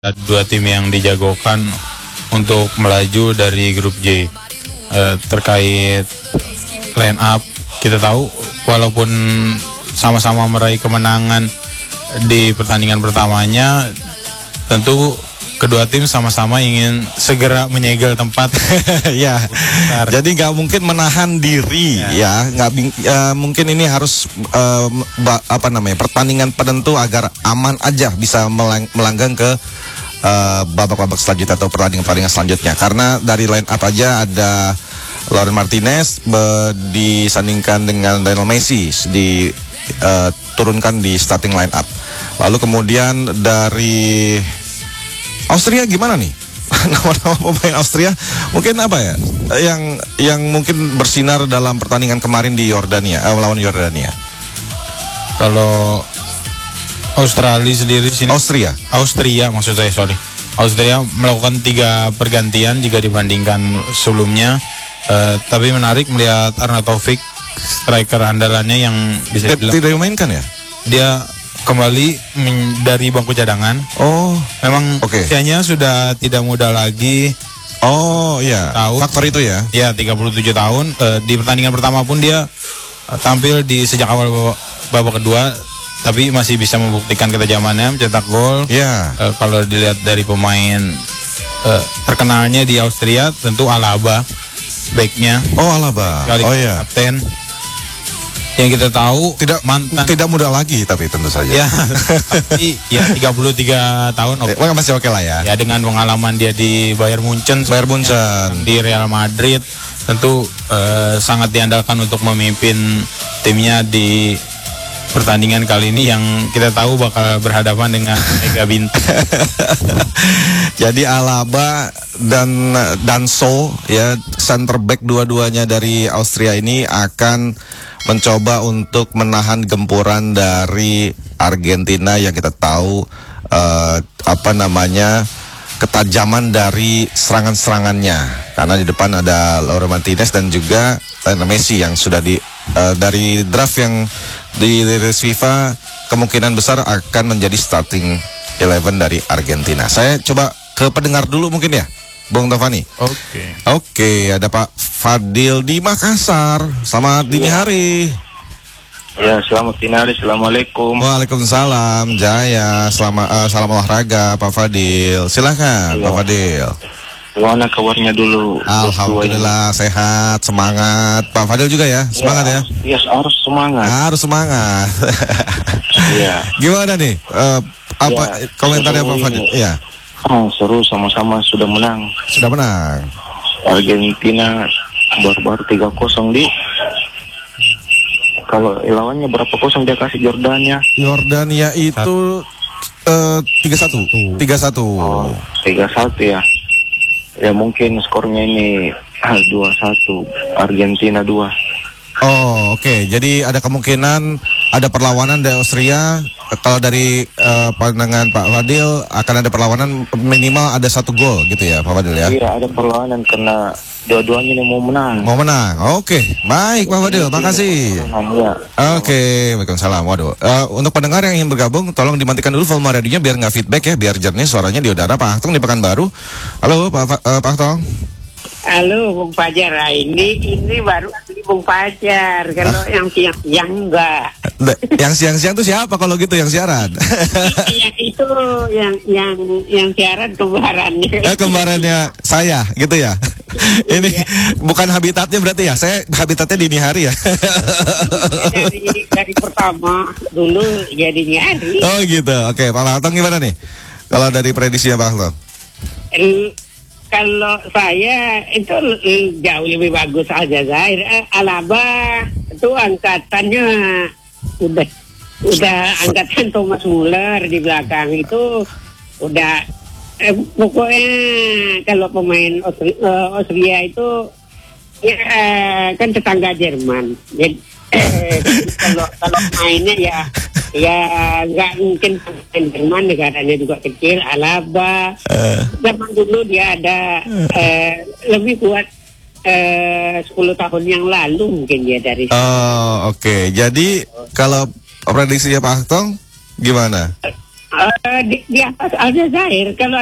Ada dua tim yang dijagokan untuk melaju dari grup J. Terkait line up, kita tahu walaupun sama-sama meraih kemenangan di pertandingan pertamanya, tentu kedua tim sama-sama ingin segera menyegel tempat. Ya, jadi nggak mungkin menahan diri, ya nggak mungkin ini harus pertandingan penentu agar aman aja bisa melanggang ke babak-babak selanjutnya atau pertandingan selanjutnya. Karena dari line up aja ada Laurent Martinez disandingkan dengan Lionel Messi diturunkan di starting line up. Lalu kemudian dari Austria gimana nih? Nama-nama pemain Austria mungkin apa ya? Yang mungkin bersinar dalam pertandingan kemarin di Yordania, melawan Yordania. Kalau Australia sendiri sini. Austria maksud saya, sorry. Austria melakukan 3 pergantian jika dibandingkan sebelumnya. Tapi menarik melihat Arnautovic, striker andalannya yang bisa tidak dimainkan ya? Dia kembali dari bangku cadangan. Oh, memang usianya sudah tidak muda lagi. Oh iya, faktor itu ya? Ya, 37 tahun. Di pertandingan pertama pun dia tampil di sejak awal babak kedua, tapi masih bisa membuktikan ketajamannya, mencetak gol. Ya. Kalau dilihat dari pemain terkenalnya di Austria, tentu Alaba, backnya. Oh, Alaba. Oh iya. Kapten. Yang kita tahu tidak muda lagi, tapi tentu saja. Ya, tapi ya 33 tahun. Masih oke lah ya. Ya, dengan pengalaman dia di Bayern Munchen, di Real Madrid, tentu sangat diandalkan untuk memimpin timnya di pertandingan kali ini yang kita tahu bakal berhadapan dengan Mega Bintang. Jadi Alaba dan Danso ya, center back dua-duanya dari Austria ini akan mencoba untuk menahan gempuran dari Argentina yang kita tahu ketajaman dari serangan-serangannya, karena di depan ada Laurent Martinez dan juga Lionel Messi yang sudah dari draft yang dirilis FIFA kemungkinan besar akan menjadi starting 11 dari Argentina. Saya coba ke pendengar dulu mungkin ya, Bung Tafani. Oke, ada Pak Fadil di Makassar. Selamat dini hari. Ya, selamat dini hari. Assalamualaikum. Waalaikumsalam. Jaya. Salam olahraga Pak Fadil. Silakan Pak Fadil. Gimana kabarnya dulu? Alhamdulillah sehat, semangat. Pak Fadil juga ya, semangat ya? Iya, harus semangat. Harus semangat. Iya. Gimana nih? Komentarnya Pak Fadil? Iya. Seru, sama-sama sudah menang. Sudah menang. Argentina baru 3-0 di. Kalau lawannya berapa kosong dia kasih Jordania? Jordania itu 3-1. 3-1. Oh, 3-1 ya. Ya mungkin skornya ini 2-1 Argentina 2. Oh, oke. Jadi ada kemungkinan ada perlawanan dari Austria. Kalau dari pandangan Pak Fadil akan ada perlawanan minimal ada 1 gol gitu ya Pak Fadil ya? Iya, ada perlawanan karena dua-duanya ini mau menang. Mau menang. Oke. Baik Pak Fadil, makasih. Ya. Oke, waalaikumsalam. Waduh. Untuk pendengar yang ingin bergabung, tolong dimatikan dulu volume radionya biar nggak feedback ya, biar jernih suaranya di udara. Pak Ahtong di Pekanbaru. Halo Pak Ahtong. Halo Bung Fajar, ini baru Bung Fajar. Kalau yang siang-siang enggak. Yang siang-siang tuh siapa kalau gitu yang siaran? Itu yang siaran kembarannya. Kembarannya saya gitu ya. Ini bukan habitatnya berarti ya. Saya habitatnya dini hari ya. Dari pertama dulu jadinya hari. Oh gitu. Oke, Pak Ahtong gimana nih? Kalau dari prediksinya Pak Ahtong? Kalau saya itu jauh lebih bagus aja Zair. Alaba itu angkatannya udah angkatan Thomas Muller di belakang itu udah pokoknya kalau pemain Austria itu ya kan tetangga Jerman. Jadi kalau mainnya ya nggak mungkin pemain Jerman, negaranya juga kecil. Alaba zaman dulu dia ada lebih kuat 10 tahun yang lalu mungkin ya dari. Oh oke. Jadi kalau prediksinya Pak Ahtong gimana? di atas Aljazair. Kalau